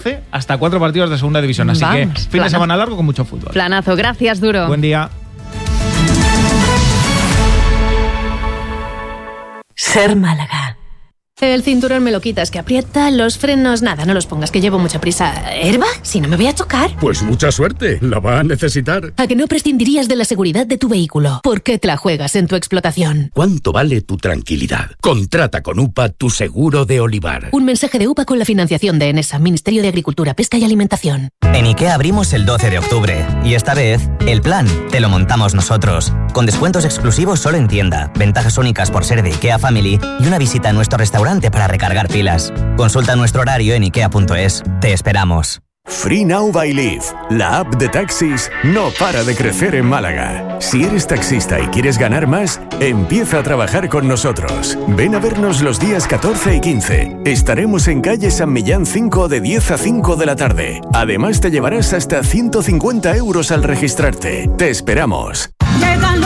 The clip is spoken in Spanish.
hasta 4 partidos de segunda división. Así que fin de semana largo con mucho fútbol. Planazo, gracias, Duro. Buen día. Ser Málaga. El cinturón me lo quitas, que aprieta, los frenos, nada, no los pongas, que llevo mucha prisa. ¿Airbag? Si no me voy a chocar. Pues mucha suerte, la va a necesitar. ¿A que no prescindirías de la seguridad de tu vehículo? ¿Por qué te la juegas en tu explotación? ¿Cuánto vale tu tranquilidad? Contrata con UPA tu seguro de olivar. Un mensaje de UPA con la financiación de ENESA, Ministerio de Agricultura, Pesca y Alimentación. En IKEA abrimos el 12 de octubre y esta vez el plan te lo montamos nosotros. Con descuentos exclusivos solo en tienda, ventajas únicas por ser de IKEA Family y una visita a nuestro restaurante para recargar pilas. Consulta nuestro horario en ikea.es. Te esperamos. Free Now by Leaf, la app de taxis, no para de crecer en Málaga. Si eres taxista y quieres ganar más, empieza a trabajar con nosotros. Ven a vernos los días 14 y 15. Estaremos en calle San Millán 5 de 10 a 5 de la tarde. Además te llevarás hasta 150 € al registrarte. Te esperamos.